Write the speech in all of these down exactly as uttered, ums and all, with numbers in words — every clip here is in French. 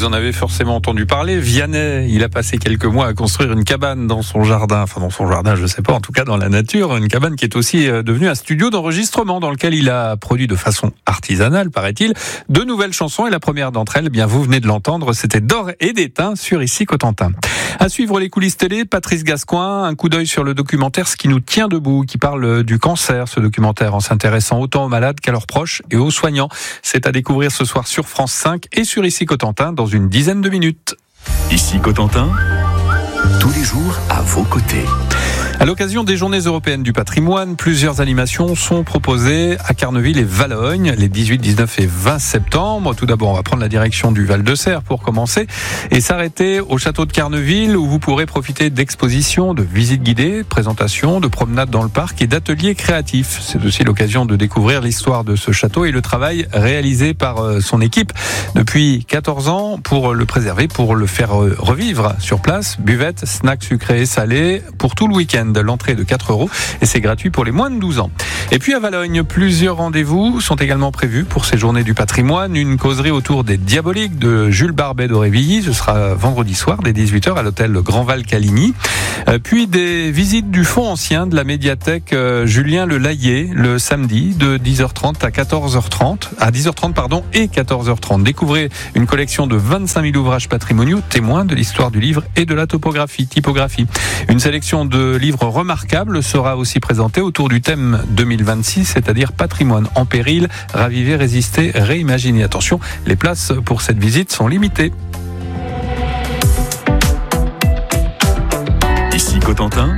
vous en avez forcément entendu parler. Vianney, il a passé quelques mois à construire une cabane dans son jardin. Enfin, dans son jardin, je sais pas, en tout cas dans la nature. Une cabane qui est aussi devenue un studio d'enregistrement dans lequel il a produit de façon artisanale, paraît-il, de nouvelles chansons. Et la première d'entre elles, eh bien, vous venez de l'entendre, c'était D'or et d'étain sur Ici Cotentin. À suivre les coulisses télé, Patrice Gascoin, un coup d'œil sur le documentaire Ce qui nous tient debout, qui parle du cancer, ce documentaire, en s'intéressant autant aux malades qu'à leurs proches et aux soignants. C'est à découvrir ce soir sur France cinq et sur Ici Cotentin dans une dizaine de minutes. Ici Cotentin, tous les jours à vos côtés. À l'occasion des Journées européennes du patrimoine, plusieurs animations sont proposées à Carneville et Valognes les dix-huit, dix-neuf et vingt septembre. Tout d'abord, on va prendre la direction du Val-de-Serre pour commencer et s'arrêter au château de Carneville où vous pourrez profiter d'expositions, de visites guidées, de présentations, de promenades dans le parc et d'ateliers créatifs. C'est aussi l'occasion de découvrir l'histoire de ce château et le travail réalisé par son équipe depuis quatorze ans pour le préserver, pour le faire revivre sur place. Buvette, snacks sucrés et salés pour tout le week-end. L'entrée est de quatre euros et c'est gratuit pour les moins de douze ans. Et puis à Valognes, plusieurs rendez-vous sont également prévus pour ces journées du patrimoine. Une causerie autour des Diaboliques de Jules Barbet d'Aurevilly. Ce sera vendredi soir dès dix-huit heures à l'hôtel Grand Val Caligny. Puis des visites du fonds ancien de la médiathèque Julien Le Layet le samedi de dix heures trente à quatorze heures trente. À dix heures trente pardon et quatorze heures trente. Découvrez une collection de vingt-cinq mille ouvrages patrimoniaux témoins de l'histoire du livre et de la topographie, typographie. Une sélection de livres remarquable sera aussi présenté autour du thème deux mille vingt-six, c'est-à-dire patrimoine en péril, raviver, résister, réimaginer. Attention, les places pour cette visite sont limitées. Ici Cotentin.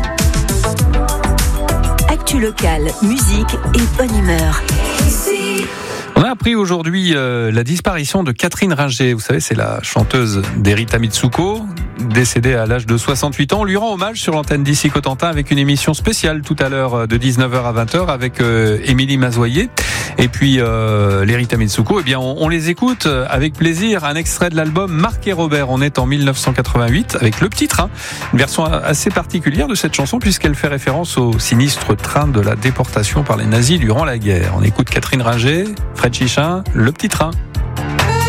Actu locale, musique et bonne humeur. On a appris aujourd'hui euh, la disparition de Catherine Ringer. Vous savez, c'est la chanteuse d'Erita Mitsuko, décédée à l'âge de soixante-huit ans. On lui rend hommage sur l'antenne d'Ici Cotentin avec une émission spéciale tout à l'heure de dix-neuf heures à vingt heures avec euh, Émilie Mazoyer. Et puis euh, l'Erita Mitsuko, eh bien, on, on les écoute avec plaisir. Un extrait de l'album Marc et Robert. On est en mille neuf cent quatre-vingt-huit avec Le Petit Train. Une version assez particulière de cette chanson puisqu'elle fait référence au sinistre train de la déportation par les nazis durant la guerre. On écoute Catherine Ringer, Fred Chichin, Le Petit Train.